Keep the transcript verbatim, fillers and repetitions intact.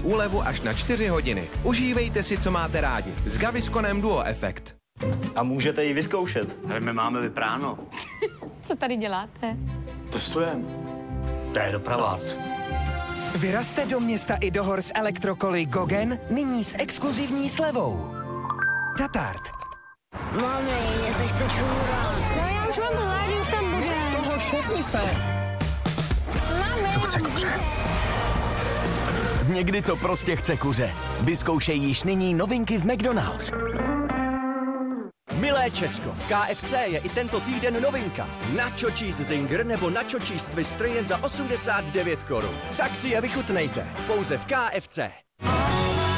úlevu až na čtyři hodiny. Užívejte si, co máte rádi. S Gavisconem Duo Effect. A můžete ji vyzkoušet. Ale my máme vypráno. Co tady děláte? Testujem. To je doprava. Vyrazte do města i do hor s elektrokoly Gogen, nyní s exkluzivní slevou. Tatart. Mami, mě se chce čůrat. No já už mám hlad, už tam bude. Toho šupni se. Mami. To chce kuře. Někdy to prostě chce kuře. Vyzkoušej již nyní novinky v McDonald's. Milé Česko, v K F C je i tento týden novinka. Nacho Cheese Zinger nebo Nacho Cheese Twister jen za osmdesát devět korun. Tak si je vychutnejte, pouze v K F C.